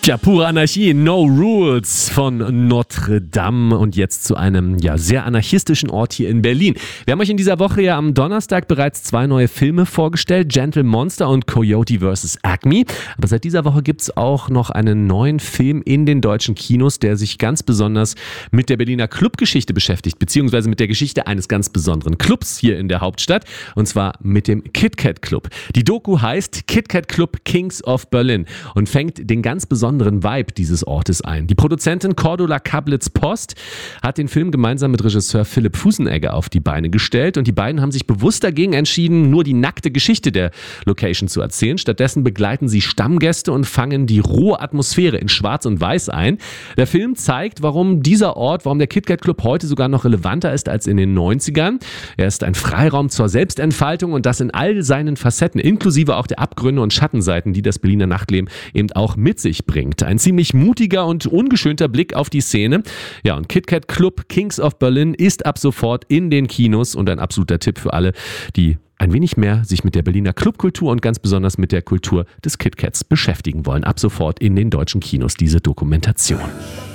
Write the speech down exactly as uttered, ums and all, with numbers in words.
Ja, pure Anarchie, No Rules von Notre Dame und jetzt zu einem ja sehr anarchistischen Ort hier in Berlin. Wir haben euch in dieser Woche ja am Donnerstag bereits zwei neue Filme vorgestellt, Gentle Monster und Coyote versus. Acme. Aber seit dieser Woche gibt es auch noch einen neuen Film in den deutschen Kinos, der sich ganz besonders mit der Berliner Clubgeschichte beschäftigt, beziehungsweise mit der Geschichte eines ganz besonderen Clubs hier in der Hauptstadt, und zwar mit dem KitKat Club. Die Doku heißt KitKat Club Kings of Berlin und fängt den ganz besonderen Vibe dieses Ortes ein. Die Produzentin Cordula Kablitz-Post hat den Film gemeinsam mit Regisseur Philipp Fusenegger auf die Beine gestellt und die beiden haben sich bewusst dagegen entschieden, nur die nackte Geschichte der Location zu erzählen. Stattdessen begleiten sie Stammgäste und fangen die rohe Atmosphäre in Schwarz und Weiß ein. Der Film zeigt, warum dieser Ort, warum der KitKat Club heute sogar noch relevanter ist als in den neunzigern. Er ist ein Freiraum zur Selbstentfaltung und das in all seinen Facetten, inklusive auch der Abgründe und Schattenseiten, die das Berliner Nachtleben eben auch mit sich bringt. Ein ziemlich mutiger und ungeschönter Blick auf die Szene. Ja, und KitKat Club Kings of Berlin ist ab sofort in den Kinos und ein absoluter Tipp für alle, die ein wenig mehr sich mit der Berliner Clubkultur und ganz besonders mit der Kultur des KitKats beschäftigen wollen. Ab sofort in den deutschen Kinos diese Dokumentation.